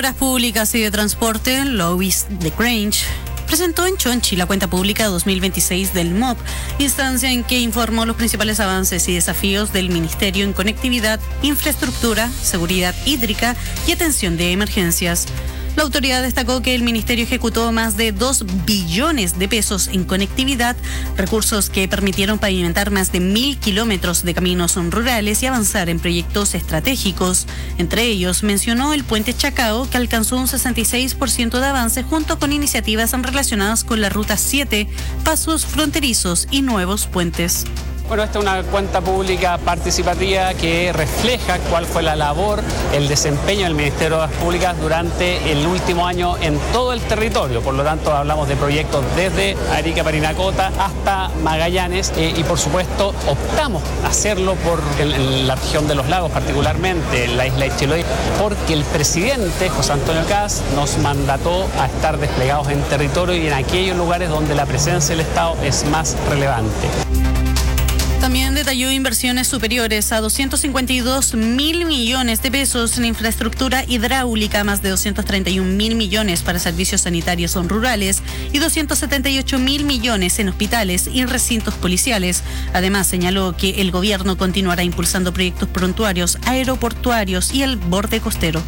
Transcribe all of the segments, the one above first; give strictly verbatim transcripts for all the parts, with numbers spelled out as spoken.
Obras Públicas y de Transporte, Lois de Grange, presentó en Chonchi la cuenta pública dos mil veintiséis del M O P, instancia en que informó los principales avances y desafíos del Ministerio en conectividad, infraestructura, seguridad hídrica y atención de emergencias. La autoridad destacó que el Ministerio ejecutó más de dos billones de pesos en conectividad, recursos que permitieron pavimentar más de mil kilómetros de caminos rurales y avanzar en proyectos estratégicos. Entre ellos, mencionó el puente Chacao, que alcanzó un sesenta y seis por ciento de avance junto con iniciativas relacionadas con la Ruta siete, pasos fronterizos y nuevos puentes. Bueno, esta es una cuenta pública participativa que refleja cuál fue la labor, el desempeño del Ministerio de Obras Públicas durante el último año en todo el territorio. Por lo tanto, hablamos de proyectos desde Arica, Parinacota hasta Magallanes eh, y, por supuesto, optamos a hacerlo por el, en la región de los lagos, particularmente en la isla de Chiloé, porque el presidente, José Antonio Kast, nos mandató a estar desplegados en territorio y en aquellos lugares donde la presencia del Estado es más relevante. También detalló inversiones superiores a doscientos cincuenta y dos mil millones de pesos en infraestructura hidráulica, más de doscientos treinta y un mil millones para servicios sanitarios rurales y doscientos setenta y ocho mil millones en hospitales y recintos policiales. Además, señaló que el gobierno continuará impulsando proyectos prontuarios, aeroportuarios y el borde costero.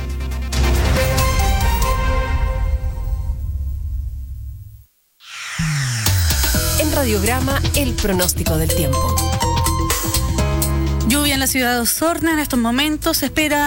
En Radiograma, el pronóstico del tiempo. Lluvia en la ciudad de Osorno en estos momentos. Se espera